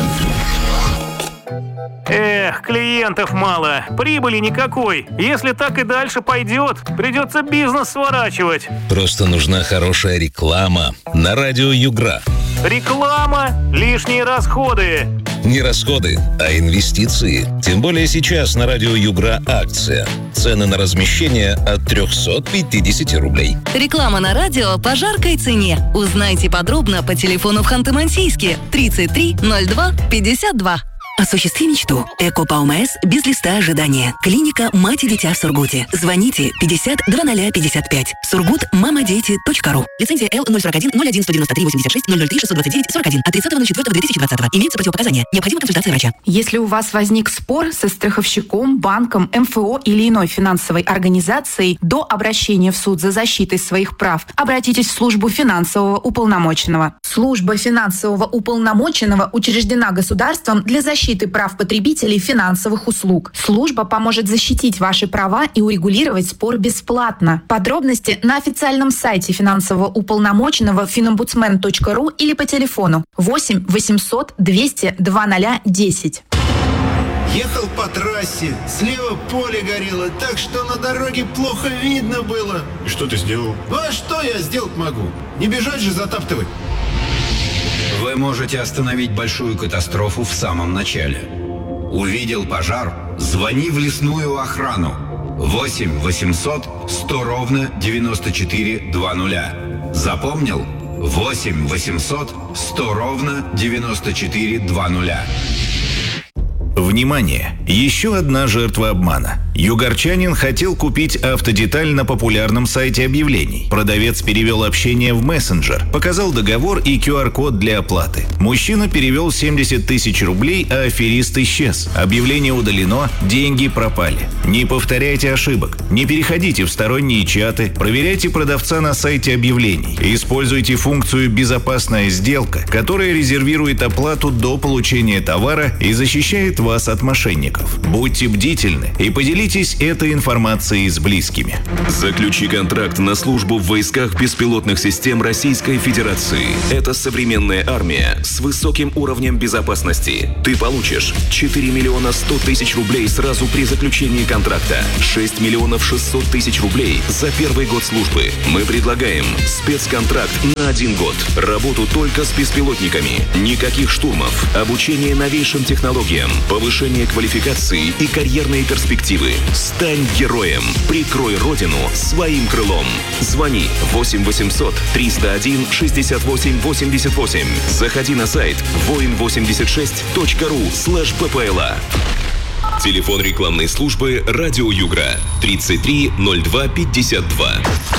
Эх, клиентов мало, прибыли никакой. Если так и дальше пойдет, придется бизнес сворачивать. Просто нужна хорошая реклама на радио Югра. Реклама? Лишние расходы. Не расходы, а инвестиции. Тем более сейчас на радио Югра акция. Цены на размещение от 350 рублей. Реклама на радио по жаркой цене. Узнайте подробно по телефону в Ханты-Мансийске 33 02 52. Осуществи мечту. ЭКО по ОМС без листа ожидания. Клиника «Мать и дитя» в Сургуте. Звоните 50 0055. Сургут-мамадети.ру. Лицензия Л041 01 193 86 003 629 41 от 30.04.2020. Имеются противопоказания. Необходима консультация врача. Если у вас возник спор со страховщиком, банком, МФО или иной финансовой организацией, до обращения в суд за защитой своих прав обратитесь в службу финансового уполномоченного. Служба финансового уполномоченного учреждена государством для защиты прав потребителей финансовых услуг. Служба поможет защитить ваши права и урегулировать спор бесплатно. Подробности на официальном сайте финансового уполномоченного finombudsman.ru или по телефону 8 800 200 2010. Ехал по трассе, слева поле горело, так что на дороге плохо видно было. И что ты сделал? Ну а что я сделать могу? Не бежать же затаптывать. Вы можете остановить большую катастрофу в самом начале. Увидел пожар? Звони в лесную охрану. 8 800 100 ровно 94 20. Запомнил? 8 800 100 ровно 94 20. Внимание! Еще одна жертва обмана. Югорчанин хотел купить автодеталь на популярном сайте объявлений. Продавец перевел общение в мессенджер, показал договор и QR-код для оплаты. Мужчина перевел 70 тысяч рублей, а аферист исчез. Объявление удалено, деньги пропали. Не повторяйте ошибок. Не переходите в сторонние чаты. Проверяйте продавца на сайте объявлений. Используйте функцию «Безопасная сделка», которая резервирует оплату до получения товара и защищает вас от мошенников. Будьте бдительны и поделитесь этой информацией с близкими. Заключи контракт на службу в войсках беспилотных систем Российской Федерации. Это современная армия с высоким уровнем безопасности. Ты получишь 4 миллиона 100 тысяч рублей сразу при заключении контракта, 6 миллионов 600 тысяч рублей за первый год службы. Мы предлагаем спецконтракт на 1 год. Работу только с беспилотниками. Никаких штурмов. Обучение новейшим технологиям. Повышение квалификации и карьерные перспективы. Стань героем. Прикрой родину своим крылом. Звони 8 800 301 68 88. Заходи на сайт voin86.ru/ppla. Телефон рекламной службы «Радио Югра» 33 02 52.